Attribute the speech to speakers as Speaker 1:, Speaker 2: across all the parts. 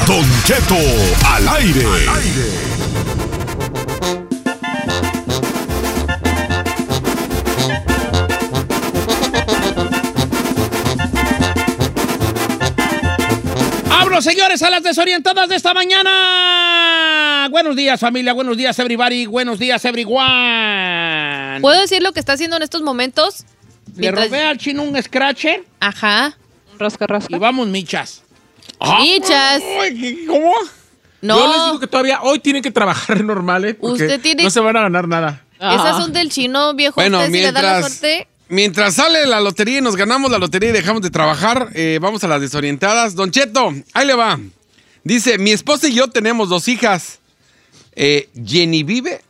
Speaker 1: Don Cheto al aire.
Speaker 2: ¡Vámonos, señores, a las desorientadas de esta mañana! Buenos días, familia. Buenos días, everybody. Buenos días, everyone.
Speaker 3: ¿Puedo decir lo que está haciendo en estos momentos?
Speaker 2: Le robé al chino un scratcher.
Speaker 3: Ajá.
Speaker 4: Rasca.
Speaker 2: Y vamos, michas.
Speaker 3: Michas.
Speaker 2: ¿Cómo?
Speaker 3: No.
Speaker 5: Yo les digo que todavía hoy tienen que trabajar normal, porque
Speaker 3: Usted tiene...
Speaker 5: no se van a ganar nada.
Speaker 3: Esas son del chino, viejo.
Speaker 6: Bueno,
Speaker 3: Usted si le da la suerte...
Speaker 6: mientras sale la lotería y nos ganamos la lotería y dejamos de trabajar, vamos a las desorientadas. Don Cheto, ahí le va. Dice, mi esposa y yo tenemos 2 hijas. Genevieve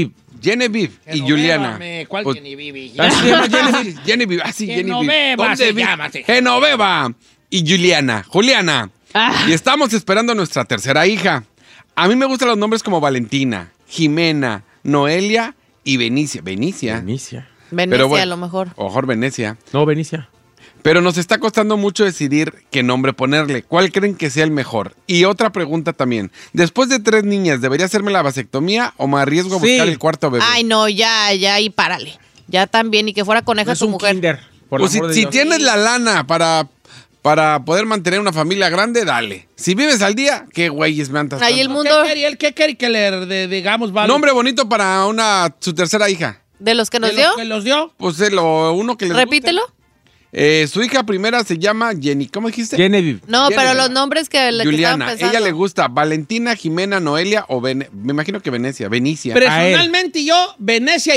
Speaker 6: y Juliana.
Speaker 2: ¿Cuál
Speaker 6: Pues,
Speaker 2: Genevieve?
Speaker 6: así se llama Genevieve. Ah, sí,
Speaker 2: Genoveva se llama.
Speaker 6: Genoveva y Juliana. Y estamos esperando a nuestra tercera hija. A mí me gustan los nombres como Valentina, Jimena, Noelia y Benicia.
Speaker 5: Venecia.
Speaker 3: Venecia,
Speaker 6: bueno,
Speaker 3: a lo mejor.
Speaker 6: O mejor Venecia.
Speaker 5: No, Venecia.
Speaker 6: Pero nos está costando mucho decidir qué nombre ponerle. ¿Cuál creen que sea el mejor? Y otra pregunta también. Después de 3 niñas, ¿debería hacerme la vasectomía o me arriesgo a buscar el cuarto bebé?
Speaker 3: Ay, no, ya, y párale. Ya también, y que fuera coneja
Speaker 5: Es
Speaker 3: tu
Speaker 5: un
Speaker 3: mujer.
Speaker 5: kinder, por
Speaker 6: Pues
Speaker 5: el amor de
Speaker 6: si
Speaker 5: Dios.
Speaker 6: tienes la lana para poder mantener una familia grande, dale. Si vives al día, qué güeyes me andas.
Speaker 3: Ahí el mundo
Speaker 2: ¿Qué quiere que le digamos, vale?
Speaker 6: Nombre bonito para su tercera hija.
Speaker 3: de los que nos
Speaker 2: ¿De
Speaker 3: dio.
Speaker 2: los que los dio?
Speaker 6: Pues uno que les
Speaker 3: Repítelo.
Speaker 6: guste. Su hija primera se llama Jenny. ¿Cómo dijiste?
Speaker 5: Genevieve.
Speaker 3: No,
Speaker 6: Genevieve.
Speaker 3: pero los nombres que estaban
Speaker 6: Juliana.
Speaker 3: pensando.
Speaker 6: Ella le gusta Valentina, Jimena, Noelia o me imagino que Venicia.
Speaker 2: Personalmente yo, Venecia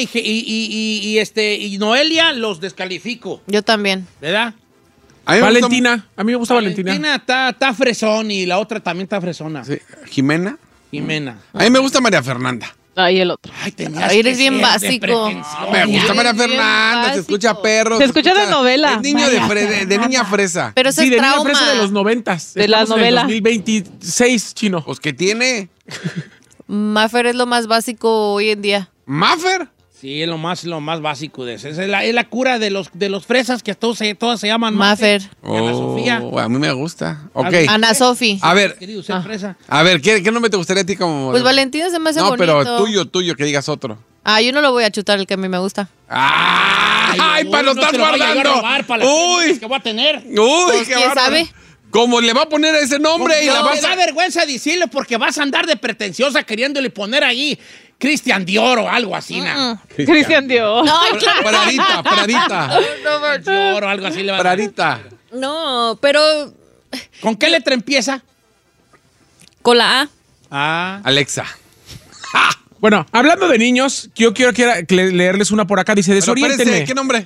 Speaker 2: y Noelia los descalifico,
Speaker 3: Yo también.
Speaker 2: ¿verdad?
Speaker 6: A mí me
Speaker 5: Valentina. A mí me gusta Valentina.
Speaker 2: Valentina está fresón y la otra también está fresona.
Speaker 6: gusta- sí, Jimena.
Speaker 2: Jimena.
Speaker 6: A mí me gusta María Fernanda.
Speaker 4: Ahí el otro.
Speaker 2: Ay, tenías
Speaker 3: Ay, eres
Speaker 2: que
Speaker 3: bien
Speaker 2: ser
Speaker 3: básico.
Speaker 2: de pretensión.
Speaker 6: Me gusta
Speaker 3: Eres
Speaker 6: María
Speaker 3: bien
Speaker 6: Fernanda, se
Speaker 3: básico.
Speaker 6: escucha perro.
Speaker 4: Se escucha de novela.
Speaker 6: Es niño de niña fresa.
Speaker 3: Pero eso
Speaker 5: Sí,
Speaker 3: es
Speaker 5: de niña
Speaker 3: trauma.
Speaker 5: fresa de los 90s.
Speaker 4: De la
Speaker 5: Estamos en el
Speaker 4: novela.
Speaker 5: 2026, chino.
Speaker 6: Pues que tiene.
Speaker 3: Maffer es lo más básico hoy en día.
Speaker 6: ¿Maffer?
Speaker 2: Sí, es lo más básico de eso. Es la cura de los fresas que todas se llaman
Speaker 3: Maffer.
Speaker 2: Ana Sofía.
Speaker 6: A mí me gusta. Ok.
Speaker 3: Ana Sofi.
Speaker 6: A ver,
Speaker 2: Querido ser fresa.
Speaker 6: ¿qué nombre te gustaría a ti como?
Speaker 3: Pues Valentina se me hace
Speaker 6: No,
Speaker 3: bonito.
Speaker 6: pero tuyo, que digas otro.
Speaker 3: Ah, yo no lo voy a chutar, el que a mí me gusta.
Speaker 6: ¡Ay, para lo
Speaker 2: no
Speaker 6: estás
Speaker 2: te lo vaya a
Speaker 6: guardando!
Speaker 2: robar para las
Speaker 6: ¡Uy!
Speaker 2: que voy a tener.
Speaker 6: ¡Uy,
Speaker 3: Pues,
Speaker 6: qué
Speaker 3: ¿quién
Speaker 6: bárbaro!
Speaker 3: sabe?
Speaker 6: Como le va a poner ese nombre y la
Speaker 2: No,
Speaker 6: vas
Speaker 2: me da
Speaker 6: a...
Speaker 2: vergüenza decirlo porque vas a andar de pretenciosa queriéndole poner ahí Cristian Dior o algo así, ¿no?
Speaker 4: Cristian Dios.
Speaker 3: Ay, claro.
Speaker 6: Pradita.
Speaker 2: Dior o algo así le va a
Speaker 6: Pradita.
Speaker 3: No, pero
Speaker 2: ¿Con qué letra empieza?
Speaker 3: con la A.
Speaker 2: Ah.
Speaker 6: Alexa.
Speaker 5: Bueno, hablando de niños, yo quiero leerles una por acá. Dice,
Speaker 6: Pero
Speaker 5: desoriéntenme.
Speaker 6: espérese, ¿qué nombre?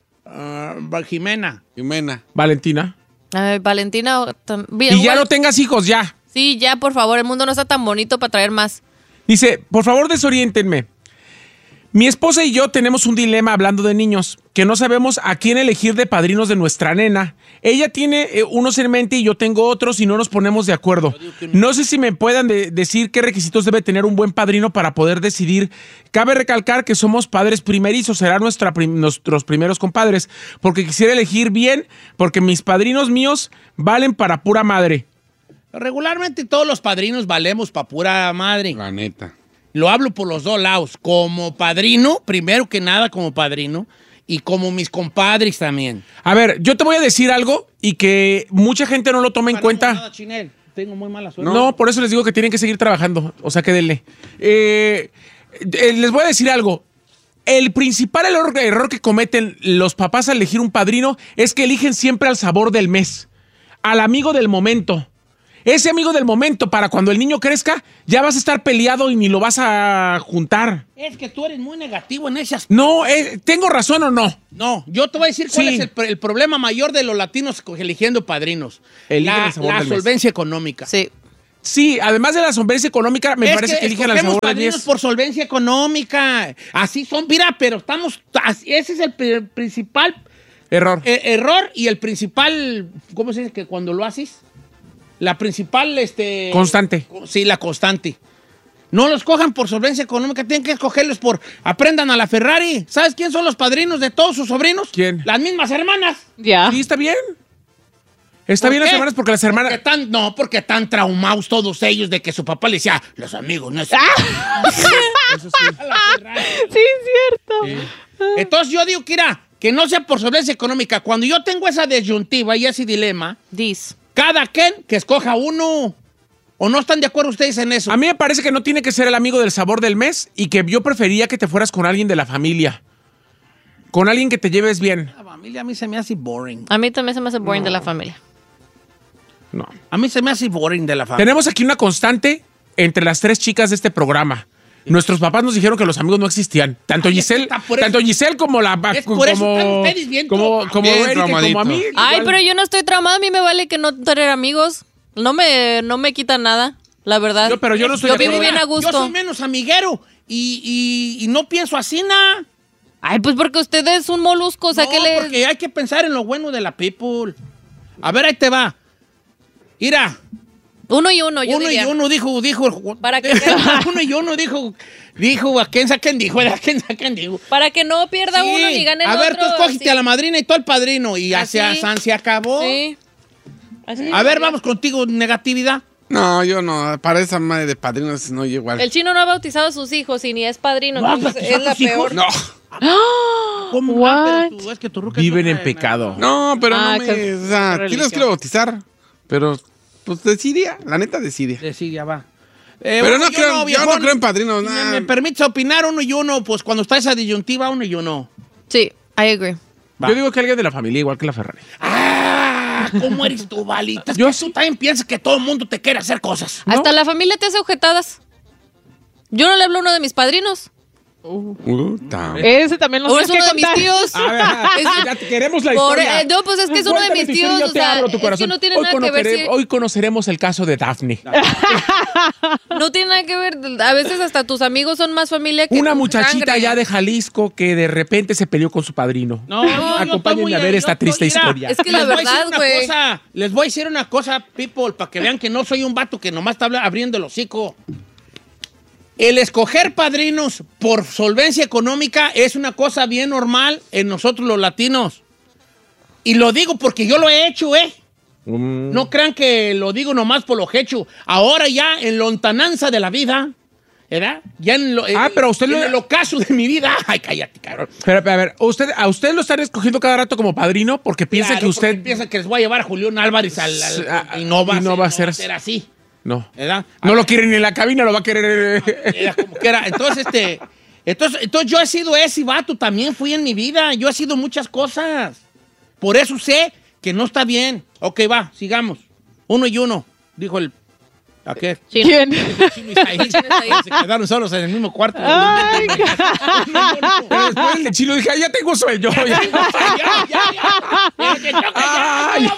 Speaker 2: Jimena.
Speaker 6: Jimena.
Speaker 5: Valentina.
Speaker 3: Valentina.
Speaker 5: Y ya no tengas hijos, ya.
Speaker 3: Sí, ya, por favor. El mundo no está tan bonito para traer más.
Speaker 5: Dice, por favor, desoriéntenme. Mi esposa y yo tenemos un dilema hablando de niños, que no sabemos a quién elegir de padrinos de nuestra nena. Ella tiene unos en mente y yo tengo otros y no nos ponemos de acuerdo. No sé si me puedan decir qué requisitos debe tener un buen padrino para poder decidir. Cabe recalcar que somos padres primerizos, serán nuestros primeros compadres, porque quisiera elegir bien, porque mis padrinos míos valen para pura madre.
Speaker 2: Regularmente todos los padrinos valemos pa' pura madre.
Speaker 6: La neta.
Speaker 2: Lo hablo por los dos lados. Como padrino, primero que nada como padrino, y como mis compadres también.
Speaker 5: A ver, yo te voy a decir algo y que mucha gente no lo toma en cuenta.
Speaker 2: Nada, Chinel. Tengo muy mala suerte.
Speaker 5: No, por eso les digo que tienen que seguir trabajando. O sea, que denle. Les voy a decir algo. El principal error que cometen los papás al elegir un padrino es que eligen siempre al sabor del mes, al amigo del momento. Ese amigo del momento, para cuando el niño crezca, ya vas a estar peleado y ni lo vas a juntar.
Speaker 2: Es que tú eres muy negativo en ese aspecto.
Speaker 5: No, ¿tengo razón o no?
Speaker 2: No, yo te voy a decir cuál
Speaker 5: Sí.
Speaker 2: es el problema mayor de los latinos eligiendo padrinos.
Speaker 5: Eligen
Speaker 2: La
Speaker 5: el sabor del mes.
Speaker 2: solvencia económica.
Speaker 3: Sí.
Speaker 5: Sí, además de la solvencia económica, me parece que eligen al
Speaker 2: escogemos
Speaker 5: sabor del
Speaker 2: padrinos
Speaker 5: mes.
Speaker 2: por solvencia económica. Así son, mira, pero ese es el principal
Speaker 5: Error.
Speaker 2: error y el principal, ¿cómo se dice? Que cuando lo haces, la principal,
Speaker 5: Constante.
Speaker 2: Sí, la constante. No los cojan por solvencia económica, tienen que escogerlos por aprendan a la Ferrari. ¿Sabes quién son los padrinos de todos sus sobrinos?
Speaker 5: ¿Quién?
Speaker 2: Las mismas hermanas.
Speaker 4: Ya.
Speaker 5: Sí, está bien. Está
Speaker 2: ¿Por
Speaker 5: bien las
Speaker 2: qué?
Speaker 5: hermanas porque las hermanas...
Speaker 2: Porque están traumados todos ellos de que su papá le decía, los amigos no es...
Speaker 5: Eso sí.
Speaker 4: Sí, es cierto.
Speaker 2: Entonces yo digo que no sea por solvencia económica. Cuando yo tengo esa disyuntiva y ese dilema, cada quien que escoja uno. ¿O no están de acuerdo ustedes en eso?
Speaker 5: A mí me parece que no tiene que ser el amigo del sabor del mes y que yo prefería que te fueras con alguien de la familia. Con alguien que te lleves bien.
Speaker 2: La familia a mí se me hace boring.
Speaker 3: A mí también se me hace boring de la familia.
Speaker 5: No.
Speaker 2: A mí se me hace boring de la familia.
Speaker 5: Tenemos aquí una constante entre las 3 chicas de este programa. Nuestros papás nos dijeron que los amigos no existían. Tanto Giselle como la...
Speaker 2: Es por eso están ustedes bien
Speaker 5: como
Speaker 6: bien
Speaker 5: Erika, como a mí.
Speaker 6: traumaditos.
Speaker 3: Ay,
Speaker 5: igual.
Speaker 3: pero yo no estoy traumada. A mí me vale que no tener amigos. No me quitan nada, la verdad.
Speaker 5: Pero yo no estoy
Speaker 3: Yo
Speaker 5: de
Speaker 3: vivo
Speaker 5: acuerdo.
Speaker 3: bien a gusto.
Speaker 2: Yo soy menos amiguero y no pienso así, nada.
Speaker 3: Ay, pues porque usted es un molusco, o sea,
Speaker 2: No,
Speaker 3: que le...
Speaker 2: porque hay que pensar en lo bueno de la people. A ver, ahí te va. Mira,
Speaker 3: Uno y uno, yo
Speaker 2: uno
Speaker 3: diría.
Speaker 2: y uno dijo...
Speaker 3: Para que-
Speaker 2: Uno y uno dijo, ¿a quién saquen dijo? ¿A quién saquen dijo?
Speaker 3: Para que no pierda
Speaker 2: Sí.
Speaker 3: uno ni gane el
Speaker 2: A ver,
Speaker 3: otro.
Speaker 2: tú escógete
Speaker 3: así.
Speaker 2: a la madrina y tú al padrino. Y
Speaker 3: Así.
Speaker 2: se acabó.
Speaker 3: Sí. Así.
Speaker 2: A ver, vamos contigo, negatividad.
Speaker 6: No, yo no. Para esa madre de padrinos no llego igual.
Speaker 3: El chino no ha bautizado a sus hijos y ni es padrino,
Speaker 2: ¿No has
Speaker 3: entonces
Speaker 2: bautizado
Speaker 3: es la
Speaker 2: a tus hijos?
Speaker 3: peor.
Speaker 6: No.
Speaker 2: ¿Cómo?
Speaker 4: What?
Speaker 2: Pero es que tu ruca
Speaker 5: Viven
Speaker 2: es
Speaker 5: en
Speaker 2: una-
Speaker 5: pecado.
Speaker 6: No, pero
Speaker 4: Ah,
Speaker 6: no
Speaker 4: qué
Speaker 6: me... O sea, sí
Speaker 4: religión.
Speaker 6: los quiero bautizar. Pero, pues, decidia. La neta, decidia.
Speaker 2: Sí, ya va.
Speaker 6: Pero
Speaker 2: uno
Speaker 6: no
Speaker 2: y
Speaker 6: creo,
Speaker 2: uno,
Speaker 6: yo no
Speaker 2: viejón.
Speaker 6: creo en padrinos.
Speaker 2: Si
Speaker 6: Nah.
Speaker 2: ¿Me permites opinar uno y uno? Pues cuando está esa disyuntiva, uno y uno.
Speaker 3: Sí, I agree.
Speaker 2: Va.
Speaker 5: Yo digo que alguien de la familia, igual que la Ferrari.
Speaker 2: ¡Ah! ¿Cómo eres tú, Valita?
Speaker 5: Yo
Speaker 2: Tú también piensas que todo el mundo te quiere hacer cosas.
Speaker 3: Hasta la familia te hace objetadas. Yo no le hablo a uno de mis padrinos.
Speaker 4: Ese también lo
Speaker 3: O es
Speaker 4: tienes
Speaker 3: uno
Speaker 4: que
Speaker 3: de mis
Speaker 4: contar.
Speaker 3: tíos.
Speaker 5: A ver, ya te queremos la
Speaker 3: Por-
Speaker 5: historia.
Speaker 3: no, pues es que es uno de
Speaker 5: Cuéntame
Speaker 3: mis
Speaker 5: tu historia y
Speaker 3: tíos,
Speaker 5: yo
Speaker 3: o
Speaker 5: te
Speaker 3: sea,
Speaker 5: abro tu
Speaker 3: es que
Speaker 5: corazón.
Speaker 3: no tiene nada que ver si-
Speaker 5: Hoy conoceremos el caso de Daphne.
Speaker 3: No tiene nada que ver. A veces hasta tus amigos son más familia que
Speaker 5: Una
Speaker 3: tu
Speaker 5: muchachita
Speaker 3: sangre.
Speaker 5: ya de Jalisco que de repente se peleó con su padrino. Acompáñenme a ver esta triste historia.
Speaker 3: Es que la verdad, güey.
Speaker 2: Les voy a decir una cosa, people, para que vean que no soy un vato que nomás está abriendo el hocico. El escoger padrinos por solvencia económica es una cosa bien normal en nosotros los latinos. Y lo digo porque yo lo he hecho, ¿eh? No crean que lo digo nomás por lo hecho. Ahora ya en lontananza de la vida, ¿verdad? Ya en lo,
Speaker 5: pero usted
Speaker 2: en el ocaso de mi vida. Ay, cállate, cabrón.
Speaker 5: Pero, a ver, ¿a usted lo están escogiendo cada rato como padrino? Porque piensa
Speaker 2: Claro,
Speaker 5: que usted...
Speaker 2: porque piensa que les voy a llevar a Julián Álvarez y no va a ser así.
Speaker 5: No.
Speaker 2: ¿Verdad?
Speaker 5: No lo quiere ni en la cabina, lo va a querer...
Speaker 2: Era como que era. Entonces, entonces yo he sido ese vato, también fui en mi vida. Yo he sido muchas cosas. Por eso sé que no está bien. Ok, va, sigamos. Uno y uno, dijo el... ¿A qué?
Speaker 3: Chino.
Speaker 4: ¿Quién?
Speaker 2: Chino y Said. Se quedaron solos en el mismo cuarto.
Speaker 4: Ay,
Speaker 5: Pero después el de Chino dije, "Ay, ya tengo sueño". Ay.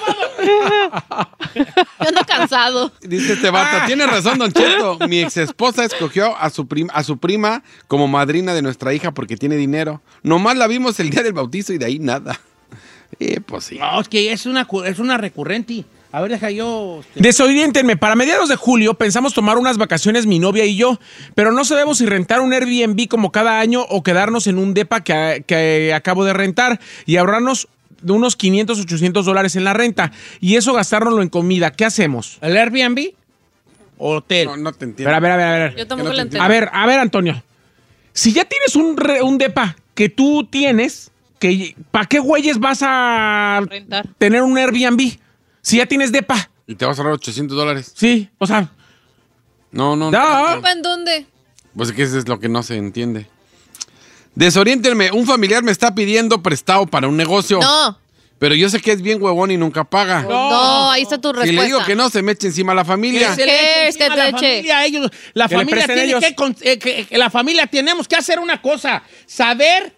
Speaker 3: Yo ando cansado.
Speaker 6: Dice este vato, tiene razón, Don Cheto. Mi ex esposa escogió a su prima como madrina de nuestra hija porque tiene dinero. Nomás la vimos el día del bautizo y de ahí nada. Pues sí.
Speaker 2: No, es que es una recurrente. A ver, deja yo...
Speaker 5: Desoriéntenme, para mediados de julio pensamos tomar unas vacaciones mi novia y yo, pero no sabemos si rentar un Airbnb como cada año o quedarnos en un depa que acabo de rentar y ahorrarnos de unos $500, $800 en la renta y eso gastárnoslo en comida. ¿Qué hacemos?
Speaker 2: ¿El Airbnb? ¿Hotel?
Speaker 6: No te entiendo.
Speaker 5: A ver.
Speaker 3: Yo tampoco
Speaker 6: no
Speaker 3: lo
Speaker 6: te
Speaker 3: entiendo.
Speaker 5: A ver, Antonio. Si ya tienes un depa que tú tienes, ¿para qué güeyes vas a
Speaker 3: Rentar.
Speaker 5: tener un Airbnb? Si ya tienes depa.
Speaker 6: Y te vas a ahorrar $800.
Speaker 5: Sí, o sea,
Speaker 6: No.
Speaker 5: da.
Speaker 3: ¿En dónde?
Speaker 6: Pues es que eso es lo que no se entiende. Desoriéntenme. Un familiar me está pidiendo prestado para un negocio.
Speaker 3: No.
Speaker 6: Pero yo sé que es bien huevón y nunca paga.
Speaker 3: No, ahí está tu respuesta.
Speaker 6: Si le digo que no, se me eche encima a la familia.
Speaker 2: Que se le eche
Speaker 3: Es que
Speaker 2: encima
Speaker 3: te
Speaker 2: a la
Speaker 3: eche.
Speaker 2: familia a ellos. La
Speaker 5: Que le
Speaker 2: familia
Speaker 5: presten
Speaker 2: tiene
Speaker 5: ellos.
Speaker 2: que la familia tenemos que hacer una cosa, saber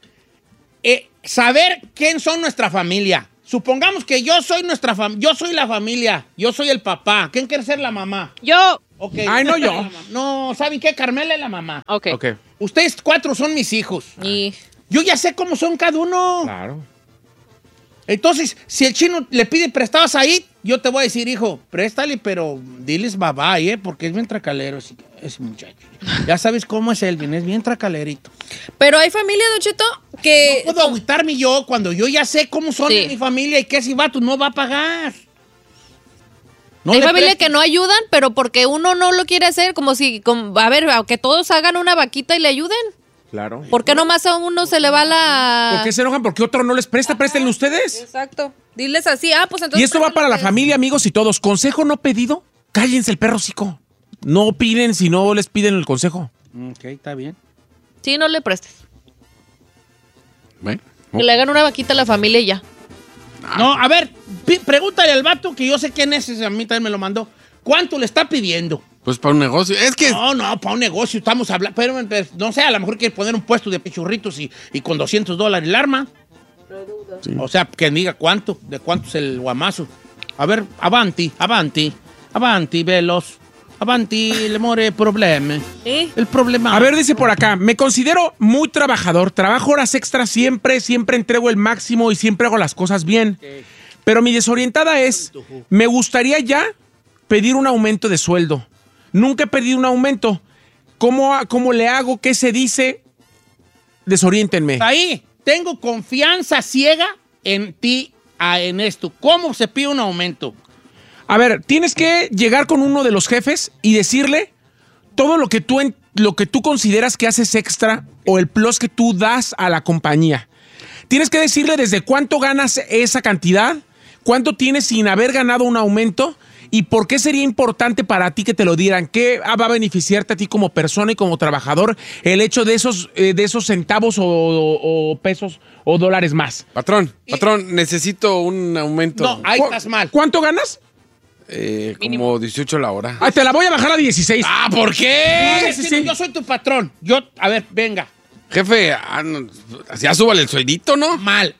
Speaker 2: quién son nuestra familia. Supongamos que yo soy yo soy la familia, yo soy el papá. ¿Quién quiere ser la mamá?
Speaker 4: Yo.
Speaker 2: Okay.
Speaker 5: Ay, no yo.
Speaker 2: No, ¿saben qué? Carmela es la mamá.
Speaker 4: Ok.
Speaker 5: Ok.
Speaker 2: Ustedes 4 son mis hijos.
Speaker 3: Y
Speaker 2: Yo ya sé cómo son cada uno.
Speaker 5: Claro.
Speaker 2: Entonces, si el chino le pide prestados ahí, yo te voy a decir, hijo, préstale, pero diles bye, porque es bien tracalero ese muchacho. Ya sabes cómo es Elvin, es bien tracalerito.
Speaker 3: Pero hay familia, Don Cheto, que...
Speaker 2: No puedo agüitarme yo cuando yo ya sé cómo son
Speaker 3: Sí.
Speaker 2: en mi familia y que ese vato no va a pagar. No
Speaker 3: Hay
Speaker 2: le
Speaker 3: familias
Speaker 2: prestes.
Speaker 3: que no ayudan, pero porque uno no lo quiere hacer, a ver, que todos hagan una vaquita y le ayuden.
Speaker 5: Claro.
Speaker 3: ¿Por qué nomás a uno se le va la...?
Speaker 5: ¿Por qué se enojan? Porque otro no les presta, préstenle ustedes.
Speaker 3: Exacto. Diles así, pues entonces...
Speaker 5: Y esto va
Speaker 3: préstenle
Speaker 5: para la
Speaker 3: ustedes.
Speaker 5: familia, amigos y todos. Consejo no pedido, cállense el perro hocico. No opinen si no les piden el consejo.
Speaker 2: Ok, está bien.
Speaker 3: Sí, no le prestes.
Speaker 6: Bueno.
Speaker 3: Que le hagan una vaquita a la familia y ya.
Speaker 2: No, a ver, pregúntale al vato que yo sé quién es, ese a mí también me lo mandó. ¿Cuánto le está pidiendo?
Speaker 6: Pues para un negocio. Es que...
Speaker 2: No, para un negocio estamos hablando. Pero, no sé, a lo mejor quiere poner un puesto de pichurritos y con $200 el arma. Sí. O sea, que diga cuánto, de cuánto es el guamazo. A ver, avanti, veloz. Avanti, le more problemi.
Speaker 3: ¿Sí?
Speaker 2: El problema.
Speaker 5: A ver, dice por acá, me considero muy trabajador, trabajo horas extras siempre entrego el máximo y siempre hago las cosas bien. Okay. Pero mi desorientada es, me gustaría ya pedir un aumento de sueldo. Nunca he pedido un aumento. ¿Cómo le hago? ¿Qué se dice? Desoriéntenme.
Speaker 2: Ahí, tengo confianza ciega en ti, en esto. ¿Cómo se pide un aumento?
Speaker 5: A ver, tienes que llegar con uno de los jefes y decirle todo lo que tú consideras que haces extra o el plus que tú das a la compañía. Tienes que decirle desde cuánto ganas esa cantidad, cuánto tienes sin haber ganado un aumento y por qué sería importante para ti que te lo dieran. ¿Qué va a beneficiarte a ti como persona y como trabajador el hecho de esos centavos o pesos o dólares más?
Speaker 6: Patrón, necesito un aumento.
Speaker 2: No, ahí estás mal.
Speaker 5: ¿Cuánto ganas?
Speaker 6: Como 18 la hora.
Speaker 5: Te la voy a bajar a 16.
Speaker 6: ¿Por qué?
Speaker 2: Sí. Yo soy tu patrón. A ver, venga.
Speaker 6: Jefe, ya súbale el sueldito, ¿no?
Speaker 2: Mal.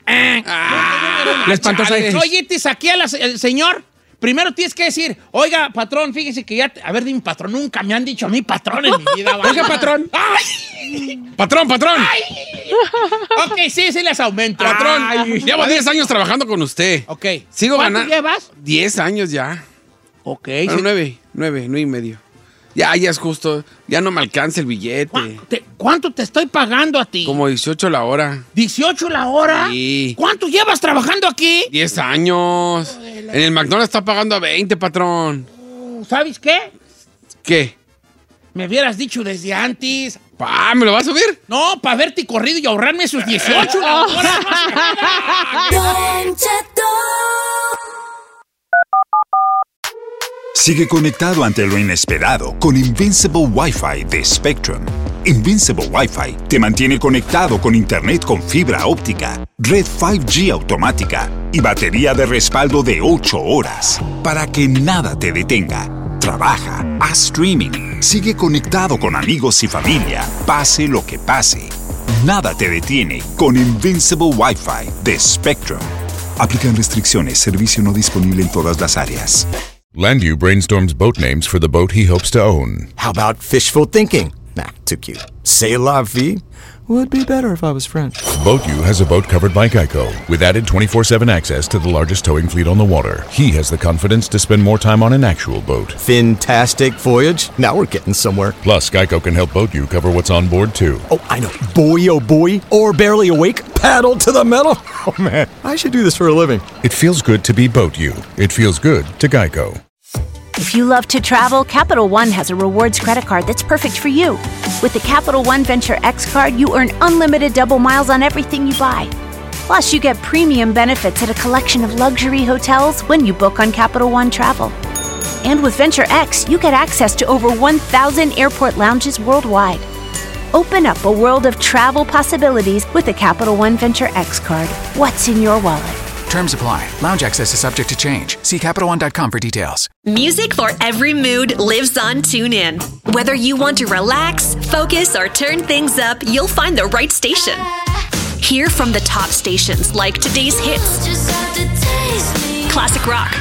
Speaker 5: Le espantó.
Speaker 2: Oye, te saqué al señor. Primero tienes que decir, oiga, patrón, fíjese que ya... A ver, dime, patrón, nunca me han dicho a mí patrón en mi vida.
Speaker 5: Oiga, patrón.
Speaker 2: ¡Ay!
Speaker 6: ¡Patrón!
Speaker 2: ¡Ay! Ok, sí les aumento.
Speaker 6: Patrón, llevo 10 años trabajando con usted.
Speaker 2: Ok.
Speaker 6: Sigo ganando.
Speaker 2: ¿Cuánto llevas?
Speaker 6: 10 años ya.
Speaker 2: Ok.
Speaker 6: Bueno, 9 y medio. Ya es justo. Ya no me alcanza el billete.
Speaker 2: ¿Cuánto te estoy pagando a ti?
Speaker 6: Como 18 la hora.
Speaker 2: ¿18 la hora?
Speaker 6: Sí.
Speaker 2: ¿Cuánto llevas trabajando aquí?
Speaker 6: 10 años. En el McDonald's está pagando a 20, patrón.
Speaker 2: ¿Sabes qué?
Speaker 6: ¿Qué?
Speaker 2: Me hubieras dicho desde antes.
Speaker 6: ¿Me lo vas a subir?
Speaker 2: No, para verte corrido y ahorrarme esos 18 la hora.
Speaker 1: Sigue conectado ante lo inesperado con Invincible Wi-Fi de Spectrum. Invincible Wi-Fi te mantiene conectado con internet con fibra óptica, red 5G automática y batería de respaldo de 8 horas para que nada te detenga. Trabaja, haz streaming, sigue conectado con amigos y familia, pase lo que pase. Nada te detiene con Invincible Wi-Fi de Spectrum. Aplican restricciones, servicio no disponible en todas las áreas.
Speaker 7: Landu brainstorms boat names for the boat he hopes to own.
Speaker 8: How about fishful thinking? Nah, too cute. C'est la vie? Would be better if I was French.
Speaker 7: BoatU has a boat covered by Geico with added 24/7 access to the largest towing fleet on the water. He has the confidence to spend more time on an actual boat.
Speaker 8: Fantastic voyage. Now we're getting somewhere.
Speaker 7: Plus, Geico can help BoatU cover what's on board, too.
Speaker 8: Oh, I know. Boy, oh boy. Or barely awake. Paddle to the metal. Oh, man. I should do this for a living.
Speaker 7: It feels good to be BoatU. It feels good to Geico.
Speaker 9: If you love to travel, Capital One has a rewards credit card that's perfect for you. With the Capital One Venture X card, you earn unlimited double miles on everything you buy. Plus, you get premium benefits at a collection of luxury hotels when you book on Capital One Travel. And with Venture X, you get access to over 1,000 airport lounges worldwide. Open up a world of travel possibilities with the Capital One Venture X card. What's in your wallet?
Speaker 10: Terms apply. Lounge access is subject to change. See CapitalOne.com for details.
Speaker 11: Music for every mood lives on TuneIn. Whether you want to relax, focus, or turn things up, you'll find the right station. Hear from the top stations like today's hits, classic rock,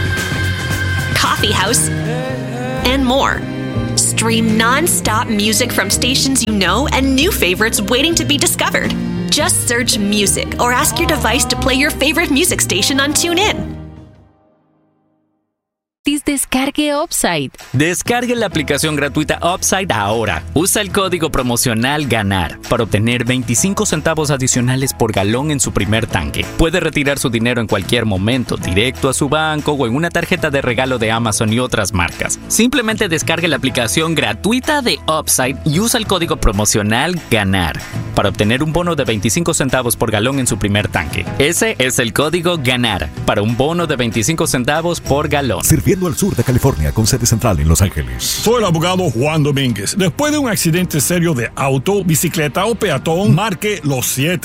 Speaker 11: coffee house, and more. Stream non-stop music from stations you know and new favorites waiting to be discovered. Just search music or ask your device to play your favorite music station on TuneIn.
Speaker 12: These days, descargue Upside.
Speaker 13: Descargue la aplicación gratuita Upside ahora. Usa el código promocional GANAR para obtener 25 centavos adicionales por galón en su primer tanque. Puede retirar su dinero en cualquier momento, directo a su banco o en una tarjeta de regalo de Amazon y otras marcas. Simplemente descargue la aplicación gratuita de Upside y usa el código promocional GANAR para obtener un bono de 25 centavos por galón en su primer tanque. Ese es el código GANAR para un bono de 25 centavos por galón.
Speaker 14: Sirviendo al sur de California con sede central en Los Ángeles.
Speaker 15: Soy el abogado Juan Domínguez. Después de un accidente serio de auto, bicicleta o peatón, marque los 7